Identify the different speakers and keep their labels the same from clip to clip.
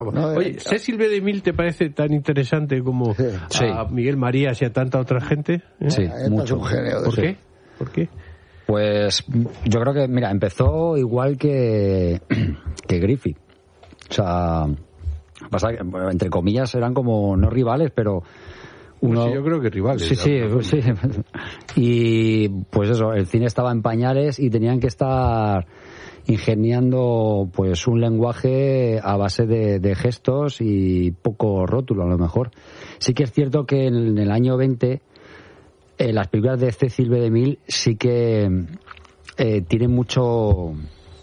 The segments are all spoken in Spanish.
Speaker 1: No,
Speaker 2: Oye, ¿Cecil B. DeMille te parece tan interesante como
Speaker 3: Sí.
Speaker 2: a Miguel Marías y a tanta otra gente?
Speaker 3: Sí,
Speaker 1: Este es un genio.
Speaker 2: ¿Por
Speaker 1: Sí.
Speaker 2: qué? ¿Por qué?
Speaker 3: Pues yo creo que, mira, empezó igual que Griffith. O sea, pasa que, bueno, entre comillas, eran como no rivales, pero uno...
Speaker 2: Pues sí, yo creo que rivales.
Speaker 3: Sí,
Speaker 2: ¿no?
Speaker 3: sí. Y pues eso, el cine estaba en pañales y tenían que estar ingeniando pues un lenguaje a base de gestos y poco rótulo a lo mejor. Sí que es cierto que en el año 20 las películas de Cecil B. DeMille sí que tienen mucho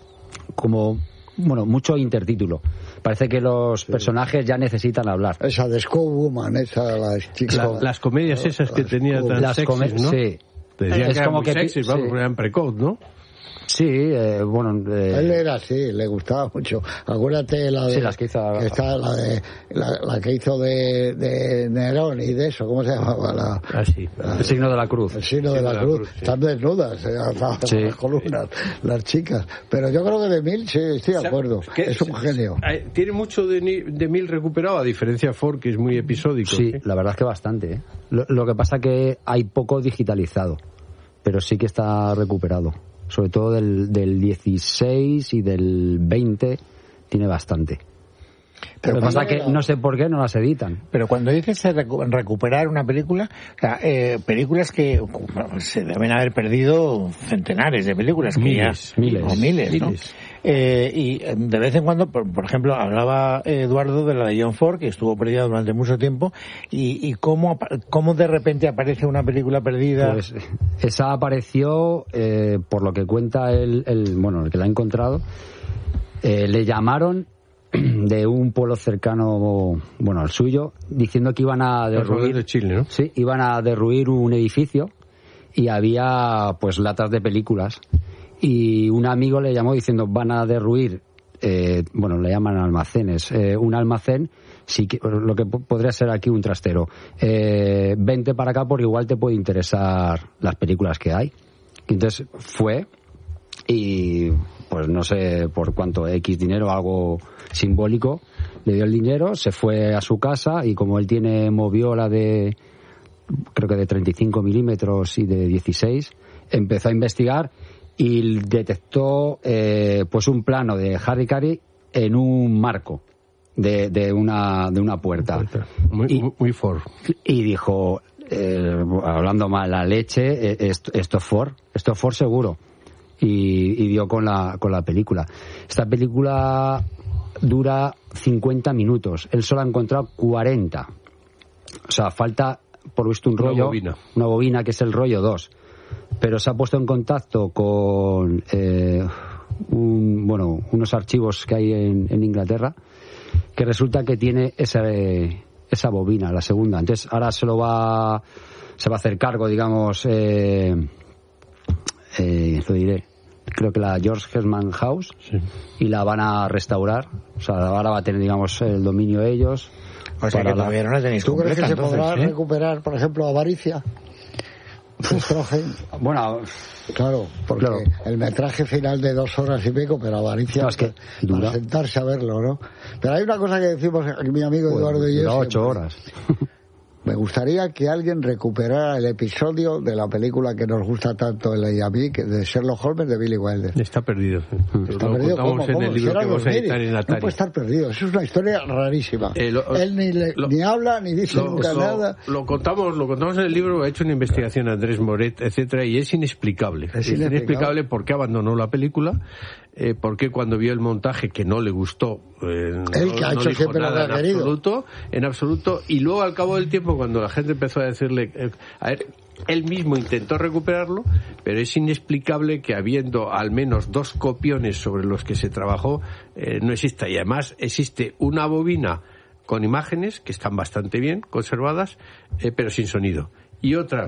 Speaker 3: mucho intertítulo. Parece que los personajes ya necesitan hablar.
Speaker 1: Esa de Woman, las chicas.
Speaker 2: Las comedias esas que tenía tan sexys, ¿no?
Speaker 3: Sí.
Speaker 2: Decían
Speaker 3: Es
Speaker 2: que eran
Speaker 3: como
Speaker 2: muy
Speaker 3: que
Speaker 2: sexys, vamos,
Speaker 3: sí.
Speaker 2: eran precoz, ¿no?
Speaker 3: Sí,
Speaker 1: Él era así, le gustaba mucho. Acuérdate la de...
Speaker 3: Sí, las que hizo...
Speaker 1: la que hizo de Nerón y de eso, ¿cómo se llamaba?
Speaker 2: Así.
Speaker 3: El signo de la cruz.
Speaker 1: El signo de la cruz.
Speaker 2: Sí.
Speaker 1: Están desnudas,
Speaker 3: Sí.
Speaker 1: las columnas, las chicas. Pero yo creo que DeMille, sí, estoy de acuerdo. Es un genio.
Speaker 2: Tiene mucho de Mil recuperado, a diferencia de Ford, que es muy episódico.
Speaker 3: Sí, la verdad es que bastante. ¿Eh? Lo que pasa que hay poco digitalizado, pero sí que está recuperado. Sobre todo del 16 y del 20 tiene bastante. Pero lo que pasa es que no sé por qué no las editan.
Speaker 4: Pero cuando dices recuperar una película, o sea, películas que se deben haber perdido centenares de películas,
Speaker 2: Miles,
Speaker 4: que ya, miles, ¿no? Y de vez en cuando, por ejemplo, hablaba Eduardo de la de John Ford, que estuvo perdida durante mucho tiempo, y cómo de repente aparece una película perdida.
Speaker 3: Pues esa apareció, por lo que cuenta el que la ha encontrado, le llamaron de un pueblo cercano, al suyo, diciendo que iban a derruir
Speaker 2: de Chile, ¿no?
Speaker 3: Sí, iban a derruir un edificio y había pues latas de películas y un amigo le llamó diciendo van a derruir le llaman almacenes, un almacén, sí que, lo que podría ser aquí un trastero, vente para acá porque igual te puede interesar las películas que hay. Y entonces fue y pues no sé por cuánto, X dinero, algo simbólico, le dio el dinero, se fue a su casa y como él tiene moviola de, creo que de 35 milímetros y de 16, empezó a investigar y detectó pues un plano de Harry Carey en un marco de una puerta.
Speaker 2: Muy Ford.
Speaker 3: Y dijo, hablando mal la leche, esto es Ford seguro. Y dio con la película. Esta película dura 50 minutos. Él solo ha encontrado 40. O sea, falta, por visto, un rollo. Una bobina que es el rollo 2. Pero se ha puesto en contacto con unos archivos que hay en Inglaterra, que resulta que tiene esa bobina, la segunda. Entonces, ahora se va a hacer cargo, digamos, lo diré, creo que la George Herman House, sí, y la van a restaurar. O sea, ahora va a tener, digamos, el dominio de ellos.
Speaker 4: O sea, que todavía no la tenéis
Speaker 1: ¿Tú crees que se podrá
Speaker 4: entonces,
Speaker 1: recuperar, por ejemplo, Avaricia?
Speaker 3: Bueno,
Speaker 1: claro, porque el metraje final de 2 horas y pico, pero Avaricia,
Speaker 3: no, es que
Speaker 1: para sentarse a verlo, ¿no? Pero hay una cosa que decimos mi amigo Eduardo y yo.
Speaker 3: 8 horas.
Speaker 1: Me gustaría que alguien recuperara el episodio de la película que nos gusta tanto y a mí, de Sherlock Holmes de Billy Wilder.
Speaker 2: Está perdido.
Speaker 1: Está perdido. ¿Cómo?
Speaker 2: En el libro que vamos a editar en Atari.
Speaker 1: No puede estar perdido. Eso es una historia rarísima. Él ni habla ni dice nunca nada.
Speaker 2: Lo contamos en el libro. Ha hecho una investigación Andrés Moret, etcétera, y es inexplicable. Es inexplicable por qué abandonó la película. Porque cuando vio el montaje que no le gustó,
Speaker 1: él que ha hecho siempre lo que ha querido
Speaker 2: en absoluto, y luego al cabo del tiempo cuando la gente empezó a decirle él mismo intentó recuperarlo, pero es inexplicable que habiendo al menos 2 copiones sobre los que se trabajó no exista, y además existe una bobina con imágenes que están bastante bien conservadas, pero sin sonido. y otra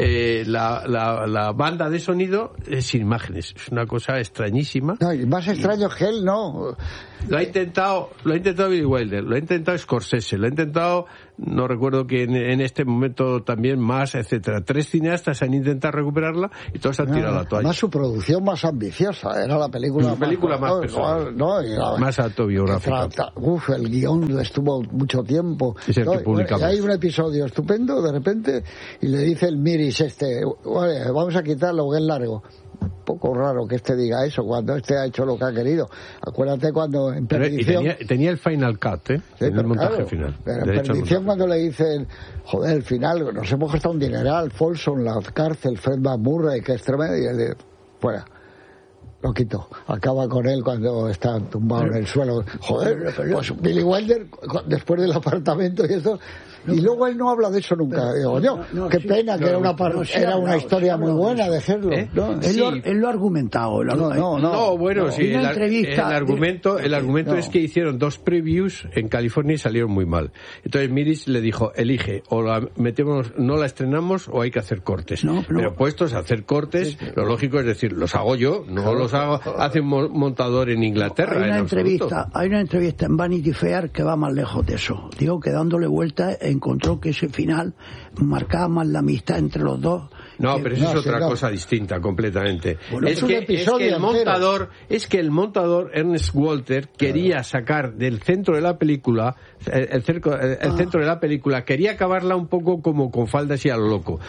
Speaker 2: la banda de sonido sin imágenes. Es una cosa extrañísima.
Speaker 1: No, y más extraño es que él no.
Speaker 2: Lo ha intentado Billy Wilder, lo ha intentado Scorsese, lo ha intentado, no recuerdo que en este momento también más, etcétera. 3 cineastas han intentado recuperarla y todos han tirado la toalla.
Speaker 1: Más su producción más ambiciosa, era la película
Speaker 2: más personal, más autobiográfica.
Speaker 1: El guión estuvo mucho tiempo.
Speaker 2: Es el que publicamos.
Speaker 1: Y hay un episodio estupendo, de repente, y le dice el Miris vale, vamos a quitarlo, que es largo. Un poco raro que diga eso cuando ha hecho lo que ha querido. Acuérdate cuando en Perdición...
Speaker 2: Tenía el final cut, en el montaje final.
Speaker 1: Pero en Perdición cuando le dicen, joder, el final, nos hemos gastado un dineral, Folsom, la cárcel, Fred McMurray, que es tremendo, y él dice, fuera. Lo quito. Acaba con él cuando está tumbado en el suelo. Joder, pues Billy Wilder, después del apartamento y eso... Y luego él no habla de eso nunca. Digo, qué pena, que era una historia muy buena de hacerlo.
Speaker 5: Él lo ha argumentado.
Speaker 2: Sí, el argumento es que hicieron 2 previews en California y salieron muy mal. Entonces Miris le dijo, elige, o la metemos, no la estrenamos o hay que hacer cortes. Pero puestos a hacer cortes, lo lógico es decir, los hago yo, no los hace un montador en Inglaterra.
Speaker 5: Hay una entrevista en Vanity Fair que va más lejos de eso. Digo que dándole vuelta encontró que ese final marcaba más la amistad entre los dos.
Speaker 2: No, pero eso es otra cosa distinta completamente.
Speaker 1: Bueno,
Speaker 2: es que el montador Ernest Walter quería sacar del centro de la película centro de la película, quería acabarla un poco como con faldas y a lo loco.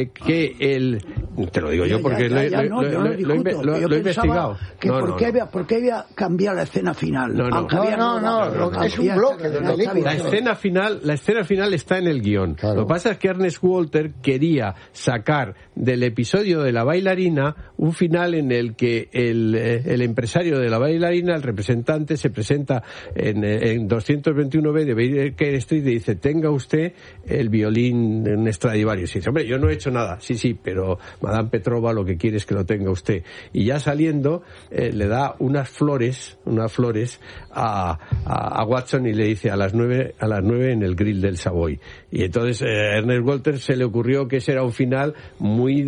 Speaker 2: Te lo digo yo porque lo he investigado.
Speaker 5: ¿Por qué había cambiado la escena final?
Speaker 1: No, es un bloque de película.
Speaker 2: La escena final está en el guión. Claro. Lo que pasa es que Ernest Walter quería sacar del episodio de la bailarina un final en el que el empresario de la bailarina, el representante, se presenta en 221B de Baker Street y dice, tenga usted el violín en Stradivarius. Y dice, hombre, yo no he hecho nada. Sí, pero Madame Petrova lo que quiere es que lo tenga usted. Y ya saliendo, le da unas flores a Watson y le dice a las 9 en el grill del Savoy. Y entonces Ernest Walter se le ocurrió que ese era un final muy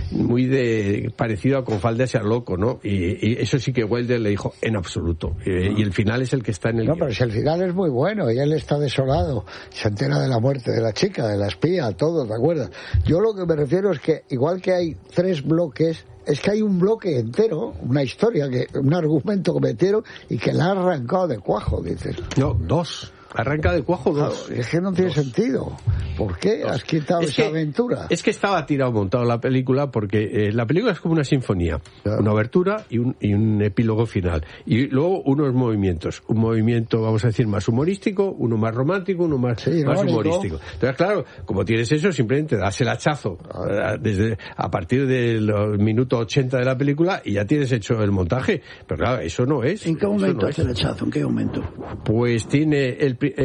Speaker 2: de parecido a Con faldas y a loco, ¿no? Y eso sí que Wilder le dijo en absoluto. Y el final es el que está en el guión.
Speaker 1: Pero si el final es muy bueno y él está desolado, se entera de la muerte de la chica, de la espía, todo, ¿te acuerdas? Yo lo que me refiero es que igual que hay 3 bloques, es que hay un bloque entero, una historia, un argumento que metieron y que la ha arrancado de cuajo, dices.
Speaker 2: No, 2. Arranca de cuajo 2.
Speaker 1: Es que no tiene sentido. ¿Por qué has quitado esa aventura?
Speaker 2: Es que estaba montado la película porque la película es como una sinfonía. Claro. Una abertura y un epílogo final. Y luego unos movimientos. Un movimiento, vamos a decir, más humorístico, uno más romántico, uno más humorístico. Entonces, claro, como tienes eso, simplemente das el hachazo a partir del minuto 80 de la película y ya tienes hecho el montaje. Pero claro, eso no es.
Speaker 5: ¿En qué momento hace el hachazo? ¿En qué momento?
Speaker 2: Pues tiene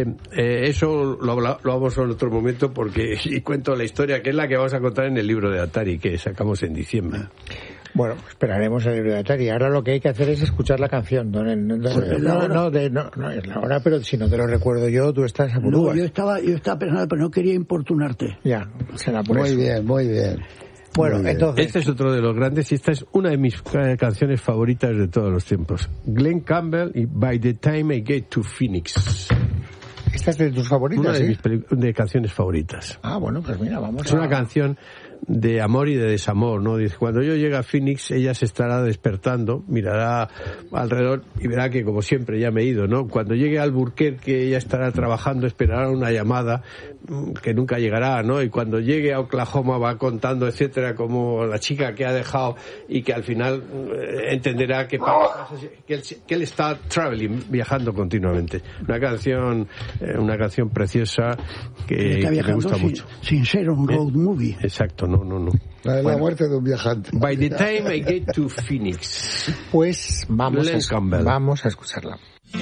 Speaker 2: eso lo hablamos en otro momento porque y cuento la historia que es la que vamos a contar en el libro de Atari que sacamos en diciembre.
Speaker 4: Bueno, esperaremos el libro de Atari. Ahora lo que hay que hacer es escuchar la canción. No es la hora, pero si no te lo recuerdo yo, tú estás a
Speaker 5: burbujas. Yo estaba pensando, pero no quería importunarte.
Speaker 4: Ya, será por
Speaker 1: muy
Speaker 4: eso.
Speaker 1: Muy bien.
Speaker 4: Bueno, entonces...
Speaker 2: Este es otro de los grandes y esta es una de mis canciones favoritas de todos los tiempos. Glenn Campbell y By the Time I Get to Phoenix.
Speaker 4: ¿Esta es de tus favoritas?
Speaker 2: Una de mis canciones favoritas.
Speaker 4: Ah, bueno, pues mira,
Speaker 2: Es una canción de amor y de desamor, ¿no? Dice, cuando yo llegue a Phoenix, ella se estará despertando, mirará alrededor y verá que, como siempre, ya me he ido, ¿no? Cuando llegue a Albuquerque, ella estará trabajando, esperará una llamada que nunca llegará, ¿no? Y cuando llegue a Oklahoma va contando, etcétera, como la chica que ha dejado y que al final entenderá que él está traveling, viajando continuamente. Una canción preciosa que me gusta mucho.
Speaker 5: Sin ser un road movie.
Speaker 2: Exacto. No.
Speaker 1: La muerte de un viajante.
Speaker 2: By the time I get to Phoenix.
Speaker 4: Pues vamos a escucharla.